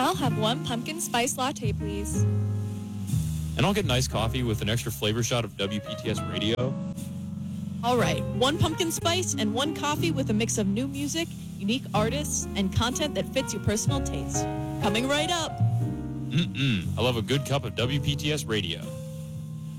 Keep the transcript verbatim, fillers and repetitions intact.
I'll have one pumpkin spice latte, please. And I'll get an iced coffee with an extra flavor shot of W P T S Radio. All right, one pumpkin spice and one coffee with a mix of new music, unique artists, and content that fits your personal taste. Coming right up. Mm-mm. I love a good cup of W P T S Radio.